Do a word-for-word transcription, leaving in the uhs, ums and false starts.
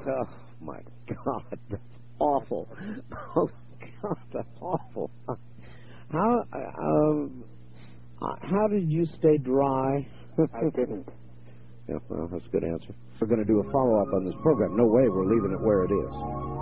Oh, my God. That's awful. Oh, God, that's awful. How, um, how did you stay dry? I didn't. Yeah, well, that's a good answer. We're going to do a follow-up on this program. No way we're leaving it where it is.